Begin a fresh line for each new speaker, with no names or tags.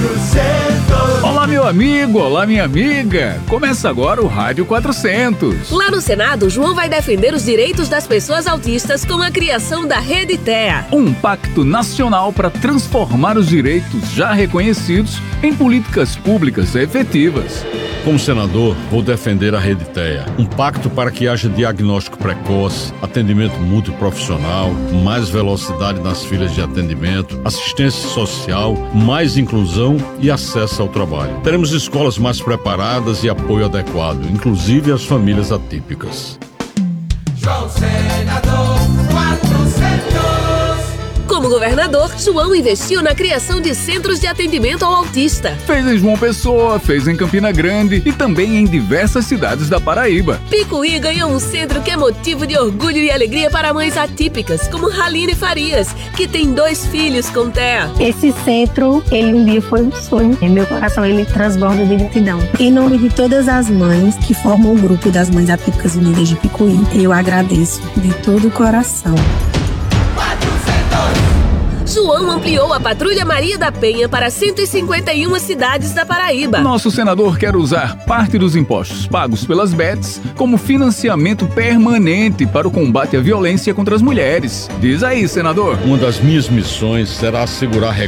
Olá, meu amigo, olá, minha amiga. Começa agora o Rádio 400.
Lá no Senado, João vai defender os direitos das pessoas autistas com a criação da Rede TEA.
Um pacto nacional para transformar os direitos já reconhecidos em políticas públicas efetivas.
Como senador, vou defender a Rede TEA, um pacto para que haja diagnóstico precoce, atendimento multiprofissional, mais velocidade nas filas de atendimento, assistência social, mais inclusão e acesso ao trabalho. Teremos escolas mais preparadas e apoio adequado, inclusive às famílias atípicas.
João Senador 400.
Como governador, João investiu na criação de centros de atendimento ao autista.
Fez em João Pessoa, fez em Campina Grande e também em diversas cidades da Paraíba.
Picuí ganhou um centro que é motivo de orgulho e alegria para mães atípicas, como Haline Farias, que tem 2 filhos com TEA.
Esse centro, ele um dia foi um sonho. Em meu coração, ele transborda de gratidão. Em nome de todas as mães que formam o grupo das Mães Atípicas Unidas de Picuí, eu agradeço de todo o coração.
João ampliou a Patrulha Maria da Penha para 151 cidades da Paraíba.
Nosso senador quer usar parte dos impostos pagos pelas bets como financiamento permanente para o combate à violência contra as mulheres. Diz aí, senador.
Uma das minhas missões será assegurar